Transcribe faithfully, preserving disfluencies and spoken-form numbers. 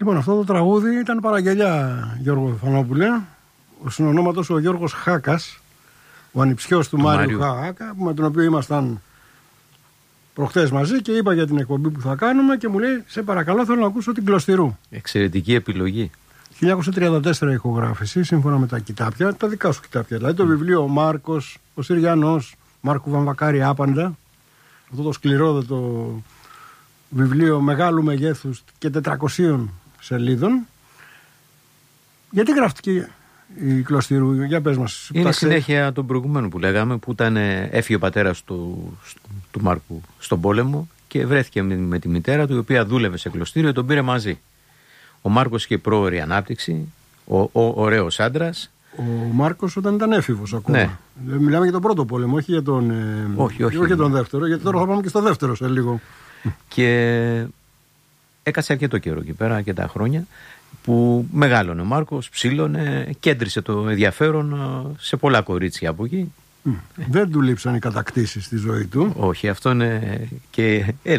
Λοιπόν, αυτό το τραγούδι ήταν παραγγελιά, Γιώργο Φανόπουλε. Ο συνονόματος ο Γιώργος Χάκας, ο ανιψιός του, του Μάριου Χάκα, με τον οποίο ήμασταν προχτές μαζί και είπα για την εκπομπή που θα κάνουμε και μου λέει: σε παρακαλώ, θέλω να ακούσω την Κλωστηρού. Εξαιρετική επιλογή. χίλια εννιακόσια τριάντα τέσσερα ηχογράφηση, σύμφωνα με τα κοιτάπια, τα δικά σου κοιτάπια. Δηλαδή το βιβλίο Ο Μάρκος, ο Συριανός, Μάρκου Βαμβακάρη Άπαντα. Αυτό το σκληρόδετο βιβλίο μεγάλου μεγέθους και τετρακοσίων σελίδων. Γιατί γράφτηκε η Κλωστηρού, για πες μας. Είναι συνέχεια των προηγουμένων που λέγαμε, που ήταν, έφυγε ο πατέρας του, του Μάρκου στον πόλεμο και βρέθηκε με, με τη μητέρα του, η οποία δούλευε σε κλωστήριο, τον πήρε μαζί. Ο Μάρκος είχε πρόωρη ανάπτυξη, ο, ο, ωραίος άντρας. Ο Μάρκος όταν ήταν έφηβος ακόμα. Ναι. Μιλάμε για τον πρώτο πόλεμο, όχι για τον, ε, όχι, όχι, όχι για τον δεύτερο, γιατί τώρα θα πάμε και στο δεύτερο σε λίγο. Και έκατσε αρκετό καιρό εκεί πέρα, αρκετά χρόνια, που μεγάλωνε ο Μάρκος, ψήλωνε, κέντρισε το ενδιαφέρον σε πολλά κορίτσια από εκεί. Δεν του λείψαν οι κατακτήσεις στη ζωή του. Όχι, αυτό είναι και